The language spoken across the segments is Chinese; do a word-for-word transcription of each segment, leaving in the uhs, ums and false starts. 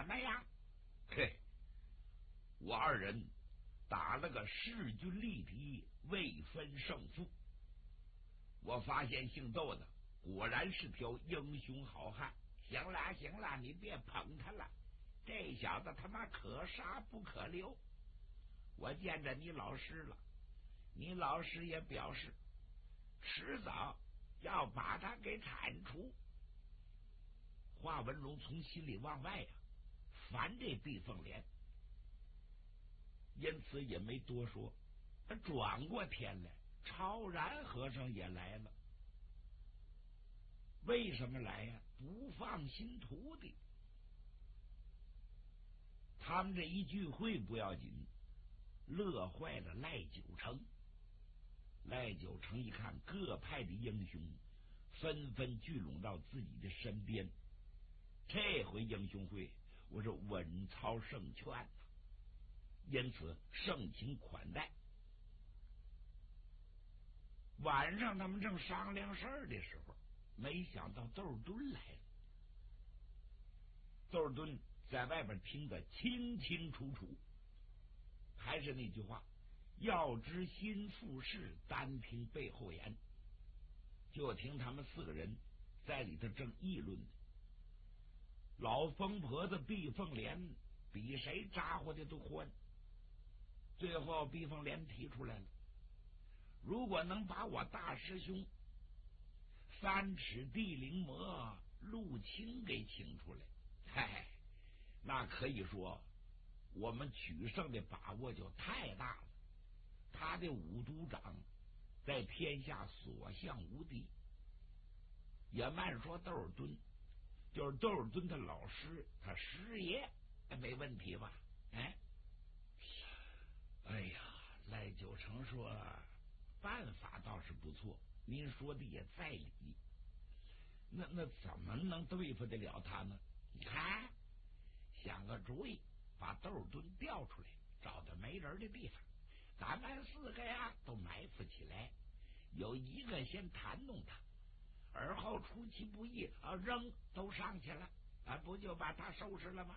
怎么样？ 嘿，我二人打了个势均力敌，未分胜负。我发现姓窦的果然是条英雄好汉。 行了行了，你别捧他了，这小子他妈可杀不可留。我见着你老师了，你老师也表示迟早要把他给铲除。 华文龙从心里往外呀、啊、烦这毕凤莲，因此也没多说。他转过天来，超然和尚也来了。为什么来呀、啊？不放心徒弟。他们这一聚会不要紧，乐坏了赖九成。赖九成一看各派的英雄纷纷聚拢到自己的身边，这回英雄会我是稳操胜券呐，因此盛情款待。晚上他们正商量事儿的时候，没想到窦敦来了。窦敦在外边听得清清楚楚，还是那句话，要知心腹事，单听背后言。就听他们四个人在里头正议论呢。老疯婆子毕凤莲比谁咋呼的都欢。最后毕凤莲提出来了，如果能把我大师兄三尺地灵魔陆清给请出来，嗨，那可以说我们取胜的把握就太大了。他的五都长在天下所向无敌。也慢说窦尔敦，就是窦尔敦的老师，他师爷，没问题吧？哎，哎呀，赖九成说办法倒是不错，您说的也在理。那那怎么能对付得了他呢？你看，想个主意，把窦尔敦调出来，找到没人的地方，咱们四个呀都埋伏起来，有一个先弹弄他，而后出其不意啊扔都上去了啊，不就把他收拾了吗？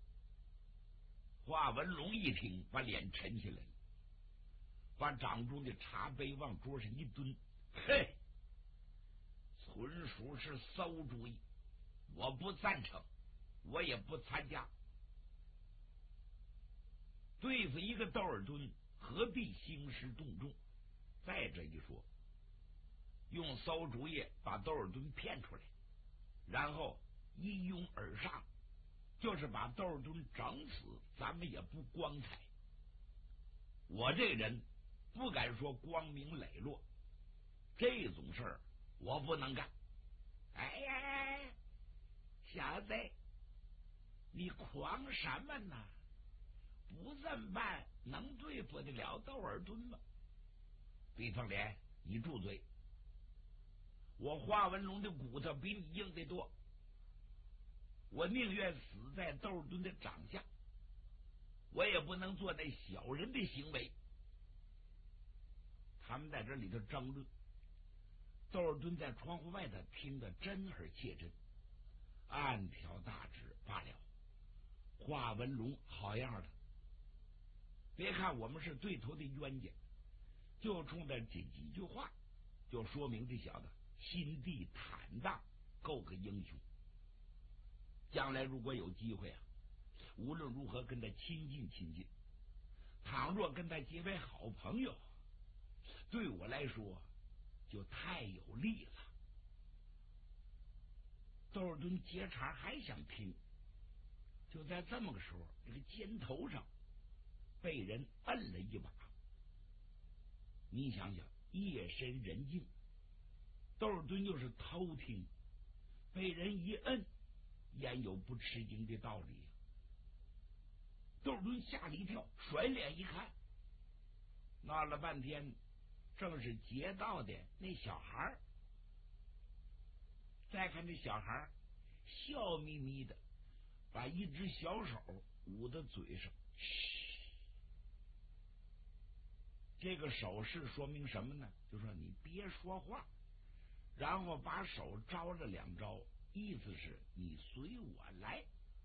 华文龙一听，把脸沉下来了，把掌中的茶杯往桌上一蹲，嘿，纯属是馊主意，我不赞成，我也不参加。对付一个窦尔敦，何必兴师动众？再者一说，用馊主意把窦尔敦骗出来，然后一拥而上，就是把窦尔敦整死，咱们也不光彩。我这人不敢说光明磊落，这种事儿我不能干。 哎呀，小子，你狂什么呢？不这么办能对付得了窦尔敦吗？ 毕凤莲，你住嘴！我华文龙的骨头比你硬得多，我宁愿死在窦尔敦的掌下，我也不能做那小人的行为。他们在这里头争论，窦尔敦在窗户外头听得真而切真，暗挑大指罢了。华文龙好样的，别看我们是对头的冤家，就冲着这几句话，就说明这小子心地坦荡，够个英雄。将来如果有机会啊，无论如何跟他亲近亲近，倘若跟他结为好朋友，对我来说就太有利了。窦尔敦接茬还想听，就在这么个时候，这个肩头上被人摁了一把。你想想，夜深人静，窦尔敦又是偷听，被人一摁，焉有不吃惊的道理？窦尔敦吓了一跳，甩脸一看，闹了半天正是劫道的那小孩。再看这小孩笑眯眯的，把一只小手捂在嘴上，嘘，这个手势说明什么呢？就说你别说话，然后把手招了两招，意思是你随我来。